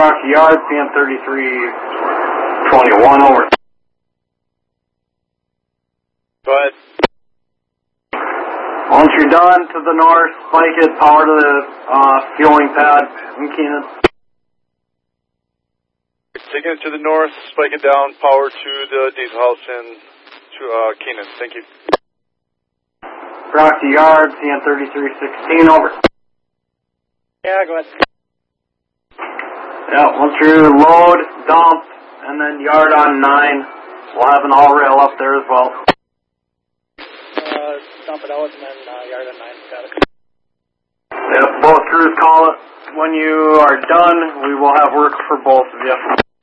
Rocky Yard, PM 3321, over. Go ahead. Once you're done, to the north, spike it, power to the fueling pad in Keenan. Taking it to the north, spike it down, power to the diesel house in Keenan. Thank you. Rocky Yard, PM 3316, over. Yeah, go ahead. Yeah, once you load, dump, and then yard on 9, we'll have an all rail up there as well. Dump it out and then yard at 9. Got it. Yep, both crews call it. When you are done, we will have work for both of you.